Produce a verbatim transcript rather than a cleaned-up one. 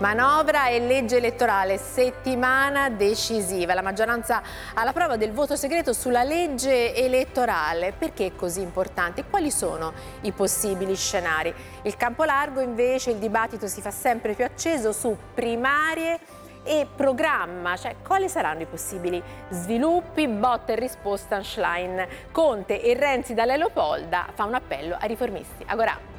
Manovra e legge elettorale, settimana decisiva. La maggioranza alla prova del voto segreto sulla legge elettorale. Perché è così importante? Quali sono i possibili scenari? Il campo largo invece, il dibattito si fa sempre più acceso su primarie e programma, cioè quali saranno i possibili sviluppi, botta e risposta, punchline. Conte e Renzi dalla Leopolda fa un appello ai riformisti. Agora.